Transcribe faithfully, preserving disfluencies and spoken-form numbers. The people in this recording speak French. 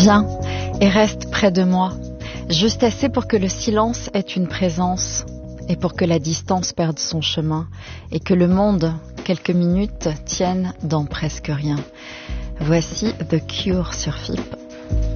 Viens et reste près de moi, juste assez pour que le silence ait une présence et pour que la distance perde son chemin et que le monde, quelques minutes, tienne dans presque rien. Voici The Cure sur F I P.